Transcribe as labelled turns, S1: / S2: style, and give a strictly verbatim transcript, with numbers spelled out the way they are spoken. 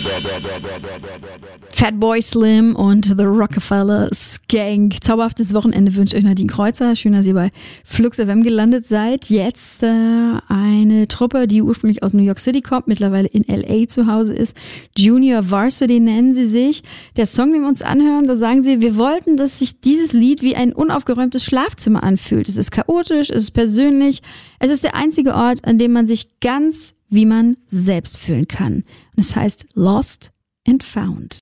S1: Fatboy Slim und The Rockefeller Skank. Zauberhaftes Wochenende wünscht euch Nadine Kreuzer. Schön, dass ihr bei Flux F M gelandet seid. Jetzt äh, eine Truppe, die ursprünglich aus New York City kommt, mittlerweile in L A zu Hause ist. Junior Varsity nennen sie sich. Der Song, den wir uns anhören, da sagen sie, wir wollten, dass sich dieses Lied wie ein unaufgeräumtes Schlafzimmer anfühlt. Es ist chaotisch, es ist persönlich. Es ist der einzige Ort, an dem man sich ganz wie man selbst fühlen kann. Und es heißt Lost and Found.